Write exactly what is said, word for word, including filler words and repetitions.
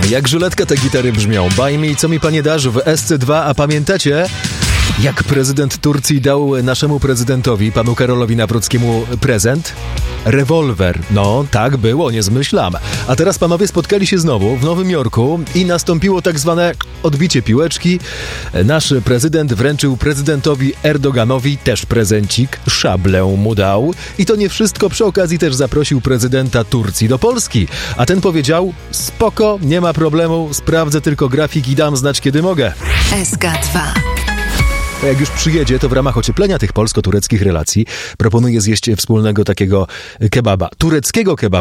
Jak żuletka te gitary brzmią. Baj mi, co mi panie dasz w S C dwa, a pamiętacie, jak prezydent Turcji dał naszemu prezydentowi, panu Karolowi Nawrockiemu, prezent? Rewolwer. No, tak było, nie zmyślam. A teraz panowie spotkali się znowu w Nowym Jorku i nastąpiło tak zwane odbicie piłeczki. Nasz prezydent wręczył prezydentowi Erdoganowi też prezencik, szablę mu dał. I to nie wszystko, przy okazji też zaprosił prezydenta Turcji do Polski. A ten powiedział, spoko, nie ma problemu, sprawdzę tylko grafik i dam znać, kiedy mogę. S K dwa. A jak już przyjedzie, to w ramach ocieplenia tych polsko-tureckich relacji proponuje zjeść wspólnego takiego kebaba. Tureckiego kebaba.